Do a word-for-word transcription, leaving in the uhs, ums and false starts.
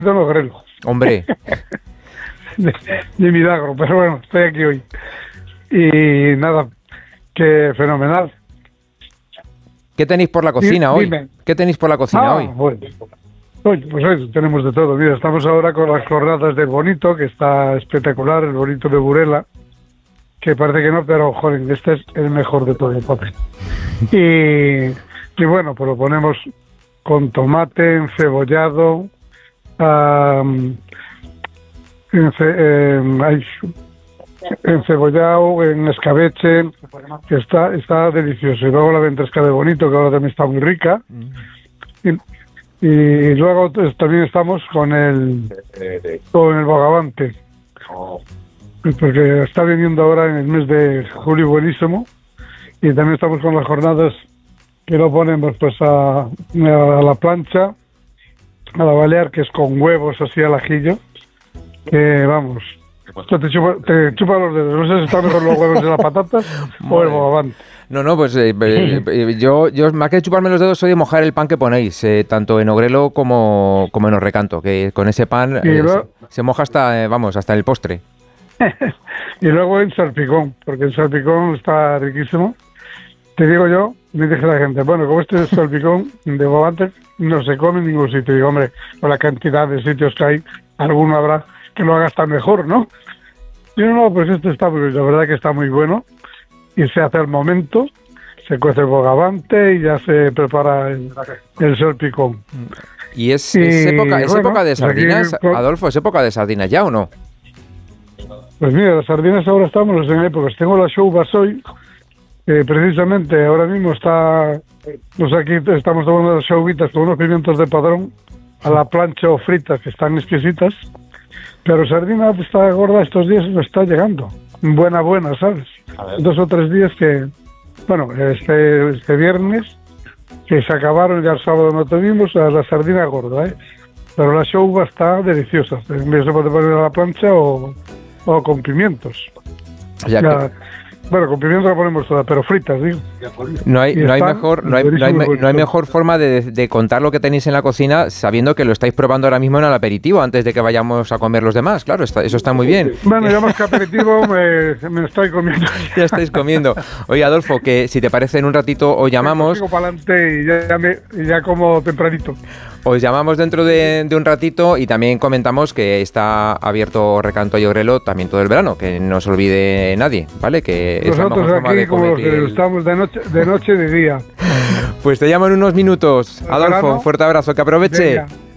de Ogrelo. Hombre. de, de milagro, pero bueno, estoy aquí hoy. Y nada, que fenomenal. ¿Qué tenéis por la cocina hoy? Dime. ¿Qué tenéis por la cocina ah, hoy? Bueno, Oye, pues hoy tenemos de todo. Mira, estamos ahora con las jornadas del Bonito, que está espectacular, el Bonito de Burela, que parece que no, pero joder, este es el mejor de todo el papel. Y, y bueno, pues lo ponemos con tomate, encebollado, um, ence, eh, encebollado, en escabeche, que está, está delicioso. Y luego la ventresca de Bonito, que ahora también está muy rica. Y, Y luego pues, también estamos con el con el bogavante, porque está viniendo ahora en el mes de julio buenísimo, y también estamos con las jornadas que lo ponemos pues a, a la plancha, a la balear, que es con huevos así al ajillo, que vamos, te chupa, te chupa los dedos. No sé si están mejor los huevos de las patatas o el bogavante. No, no, pues eh, eh, yo, yo más que chuparme los dedos soy de mojar el pan que ponéis, eh, tanto en Ogrelo como, como en Orrecanto, que con ese pan eh, luego, se, se moja hasta, eh, vamos, hasta el postre. Y luego en salpicón, porque el salpicón está riquísimo. Te digo yo, me dice la gente, bueno, como este salpicón de bogavante no se come en ningún sitio. Y digo, hombre, con la cantidad de sitios que hay, alguno habrá que lo haga hasta mejor, ¿no? Y no, no, pues este está, pues la verdad que está muy bueno. Y se hace al momento, se cuece el bogavante y ya se prepara el, el salpicón. ¿Y es, es, época, ¿es bueno, época de sardinas, aquí, Adolfo? ¿Es época de sardinas ya o no? Pues mira, las sardinas ahora estamos en épocas. Tengo la Xouvas hoy, eh, precisamente ahora mismo está, pues aquí estamos tomando las xouvitas con unos pimientos de padrón a la plancha o fritas, que están exquisitas. Pero sardina está gorda estos días y no está llegando. Buena, buena, ¿sabes? Dos o tres días que, bueno, este, este viernes, que se acabaron, ya el sábado no tuvimos, la sardina gorda, ¿eh? Pero la xouva está deliciosa. En vez se puede poner a la plancha o, o con pimientos. Ya ya, que... Bueno, con pimientos la ponemos toda, pero fritas, digo. No hay, no hay mejor, no hay, no hay, no hay mejor forma de, de contar lo que tenéis en la cocina sabiendo que lo estáis probando ahora mismo en el aperitivo antes de que vayamos a comer los demás. Claro, está, eso está muy bien. Bueno, ya más que aperitivo me, me estoy comiendo. Ya estáis comiendo. Oye, Adolfo, que si te parece en un ratito os llamamos. Sigo para adelante y ya, ya, me, ya como tempranito. Os llamamos dentro de, de un ratito y también comentamos que está abierto Recanto y Ogrelo también todo el verano, que no se olvide nadie, ¿vale? Que nosotros es la aquí como los que el... estamos de noche, de noche y de día. Pues te llamo en unos minutos. Adolfo, un fuerte abrazo, que aproveche. Venga.